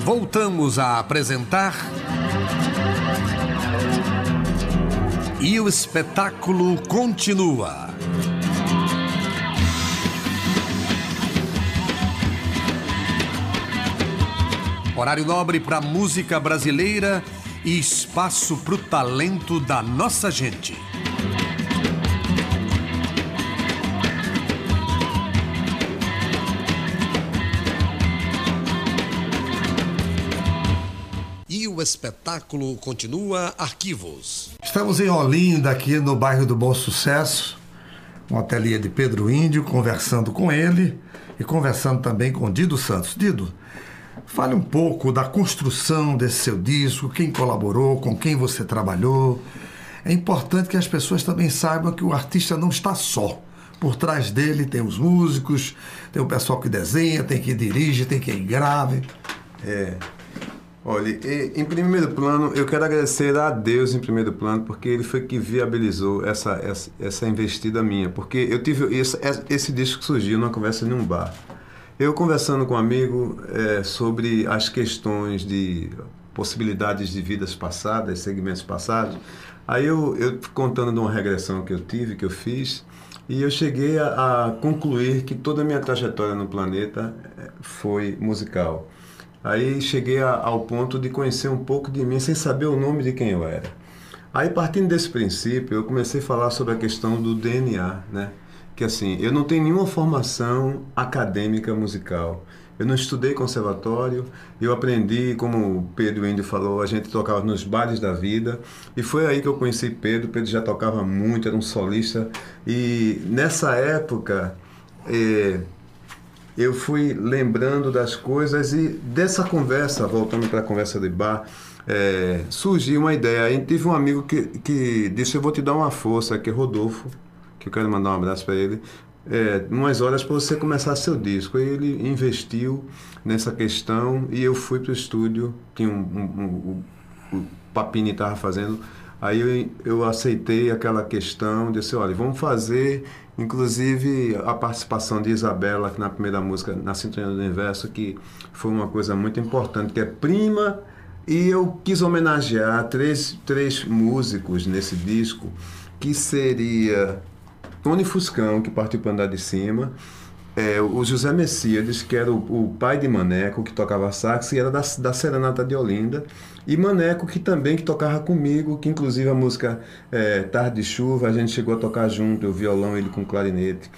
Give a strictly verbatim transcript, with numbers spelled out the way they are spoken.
Voltamos a apresentar E o Espetáculo Continua. Horário nobre para música brasileira e espaço para o talento da nossa gente. E o espetáculo continua. Arquivos. Estamos em Olinda, aqui no bairro do Bom Sucesso, um ateliê de Pedro Índio, conversando com ele e conversando também com Dido Santos. Dido, fale um pouco da construção desse seu disco, quem colaborou, com quem você trabalhou. É importante que as pessoas também saibam que o artista não está só. Por trás dele tem os músicos, tem o pessoal que desenha, tem quem dirige, tem quem grave. É... Olha, em primeiro plano, eu quero agradecer a Deus em primeiro plano, porque Ele foi que viabilizou essa, essa, essa investida minha. Porque eu tive esse, esse disco que surgiu numa conversa em um bar. Eu conversando com um amigo é, sobre as questões de possibilidades de vidas passadas, segmentos passados. Aí eu, eu contando de uma regressão que eu tive, que eu fiz, e eu cheguei a, a concluir que toda a minha trajetória no planeta foi musical. Aí cheguei a, ao ponto de conhecer um pouco de mim sem saber o nome de quem eu era. Aí, partindo desse princípio, eu comecei a falar sobre a questão do D N A, né? Que assim, eu não tenho nenhuma formação acadêmica musical. Eu não estudei conservatório, eu aprendi, como o Pedro Índio falou, a gente tocava nos bailes da vida, e foi aí que eu conheci Pedro. Pedro já tocava muito, era um solista, e nessa época... Eh, eu fui lembrando das coisas e dessa conversa, voltando para a conversa de bar, é, surgiu uma ideia. Aí tive um amigo que, que disse: eu vou te dar uma força, que é Rodolfo, que eu quero mandar um abraço para ele, é, umas horas para você começar seu disco. Aí ele investiu nessa questão e eu fui para o estúdio, tinha um, um, um, um, o Papini estava fazendo. Aí eu, eu aceitei aquela questão, disse: olha, vamos fazer... Inclusive, a participação de Isabela, que na primeira música, na Sintonia do Universo, que foi uma coisa muito importante, que é prima, e eu quis homenagear três, três músicos nesse disco, que seria Tony Fuscão, que partiu para andar de cima, é, o José Messias, que era o, o pai de Maneco, que tocava sax, e era da, da Serenata de Olinda, e Maneco, que também que tocava comigo, que inclusive a música é, Tarde de Chuva, a gente chegou a tocar junto, eu violão, ele com clarinete.